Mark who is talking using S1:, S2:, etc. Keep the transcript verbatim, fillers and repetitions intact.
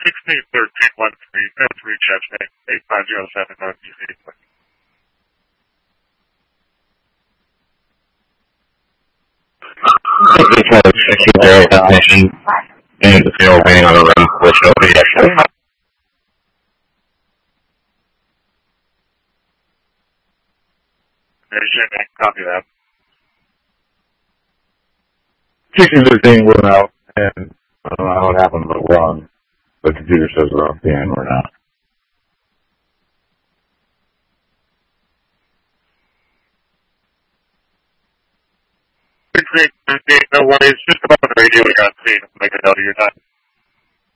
S1: sixteen thirteen one three, that's reach Epstein, eight five zero seven North D C.
S2: Just want to keep their attention and the field waiting on the room, which nobody actually.
S1: Copy that.
S3: sixteen thirteen, we're out, and I don't know how it happened, but we're on. The computer says we're off the end, we're not.
S1: Great, no worries. Just about the radio we got seen. Make a note of your time.